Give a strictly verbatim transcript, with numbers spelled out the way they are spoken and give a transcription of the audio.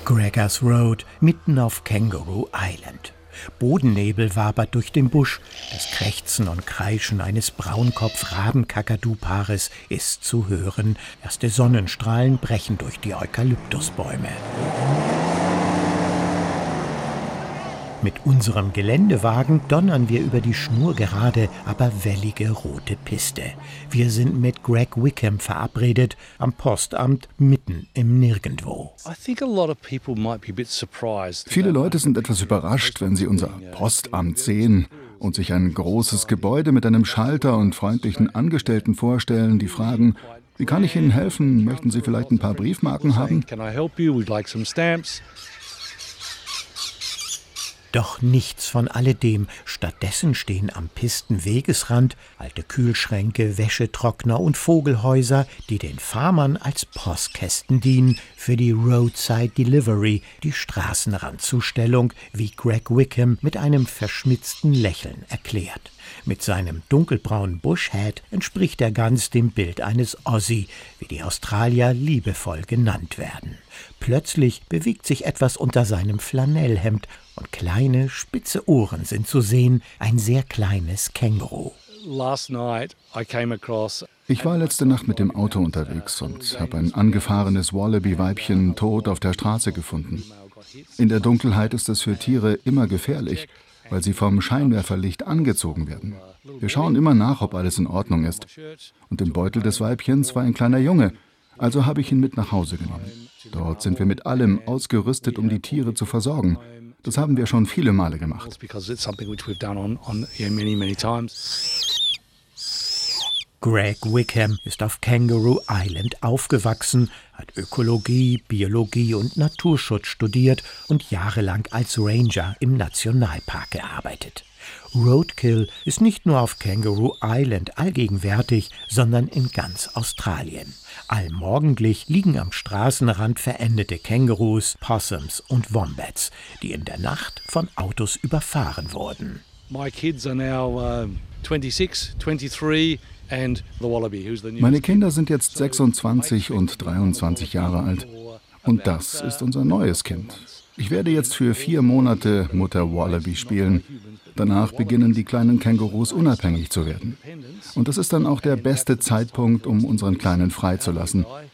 Gregers Road, mitten auf Kangaroo Island. Bodennebel wabert durch den Busch. Das Krächzen und Kreischen eines Braunkopf-Rabenkakadu-Paares ist zu hören. Erste Sonnenstrahlen brechen durch die Eukalyptusbäume. Mit unserem Geländewagen donnern wir über die schnurgerade, aber wellige rote Piste. Wir sind mit Greg Wickham verabredet, am Postamt mitten im Nirgendwo. Viele Leute sind etwas überrascht, wenn sie unser Postamt sehen und sich ein großes Gebäude mit einem Schalter und freundlichen Angestellten vorstellen, die fragen: Wie kann ich Ihnen helfen? Möchten Sie vielleicht ein paar Briefmarken haben? Doch nichts von alledem. Stattdessen stehen am Pistenwegesrand alte Kühlschränke, Wäschetrockner und Vogelhäuser, die den Farmern als Postkästen dienen für die Roadside Delivery, die Straßenrandzustellung, wie Greg Wickham mit einem verschmitzten Lächeln erklärt. Mit seinem dunkelbraunen Bushhat entspricht er ganz dem Bild eines Aussie, wie die Australier liebevoll genannt werden. Plötzlich bewegt sich etwas unter seinem Flanellhemd und kleine, spitze Ohren sind zu sehen, ein sehr kleines Känguru. Ich war letzte Nacht mit dem Auto unterwegs und habe ein angefahrenes Wallaby-Weibchen tot auf der Straße gefunden. In der Dunkelheit ist es für Tiere immer gefährlich, weil sie vom Scheinwerferlicht angezogen werden. Wir schauen immer nach, ob alles in Ordnung ist. Und im Beutel des Weibchens war ein kleiner Junge, also habe ich ihn mit nach Hause genommen. Dort sind wir mit allem ausgerüstet, um die Tiere zu versorgen. Das haben wir schon viele Male gemacht. Greg Wickham ist auf Kangaroo Island aufgewachsen, hat Ökologie, Biologie und Naturschutz studiert und jahrelang als Ranger im Nationalpark gearbeitet. Roadkill ist nicht nur auf Kangaroo Island allgegenwärtig, sondern in ganz Australien. Allmorgendlich liegen am Straßenrand verendete Kängurus, Possums und Wombats, die in der Nacht von Autos überfahren wurden. Meine Kinder sind jetzt sechsundzwanzig und dreiundzwanzig Jahre alt. Und das ist unser neues Kind. Ich werde jetzt für vier Monate Mutter Wallaby spielen. Danach beginnen die kleinen Kängurus unabhängig zu werden. Und das ist dann auch der beste Zeitpunkt, um unseren Kleinen freizulassen.